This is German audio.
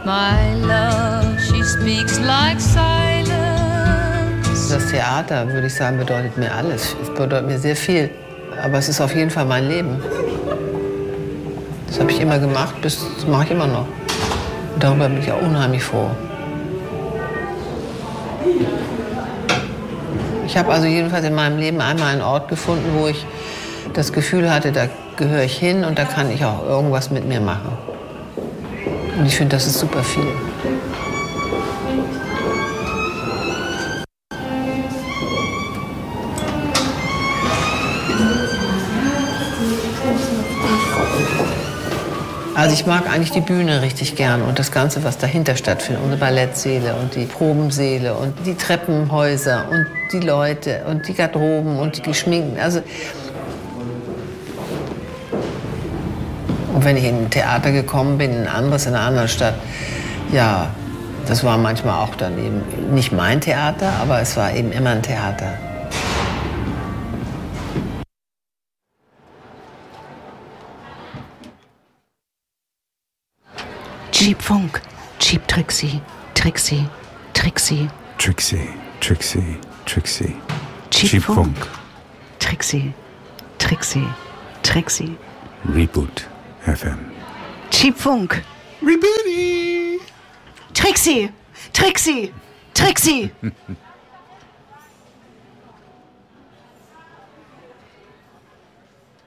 My love, she speaks like silence. Das Theater, würde ich sagen, bedeutet mir alles. Es bedeutet mir sehr viel. Aber es ist auf jeden Fall mein Leben. Das habe ich immer gemacht, das mache ich immer noch. Und darüber bin ich auch unheimlich froh. Ich habe also jedenfalls in meinem Leben einmal einen Ort gefunden, wo ich das Gefühl hatte, da gehöre ich hin und da kann ich auch irgendwas mit mir machen. Und ich finde, das ist super viel. Also ich mag eigentlich die Bühne richtig gern und das Ganze, was dahinter stattfindet. Unsere Ballettsäle und die Probensäle und die Treppenhäuser und die Leute und die Garderoben und die Schminken. Also und wenn ich in ein Theater gekommen bin, in ein anderes, in einer anderen Stadt, ja, das war manchmal auch dann eben nicht mein Theater, aber es war eben immer ein Theater. Cheap Funk, Cheap Trixie, Trixie, Trixie. Trixie, Trixie, Trixie. Cheap Funk. Trixie, Trixie, Trixie. Reboot FM. Cheap Funk. Rebooty. Trixie, Trixie, Trixie.